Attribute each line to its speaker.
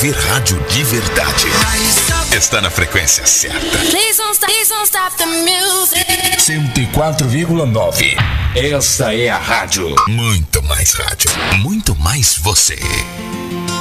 Speaker 1: ouvir rádio de verdade. Está na frequência certa. 104,9. Esta é a rádio. Muito mais rádio. Muito mais você.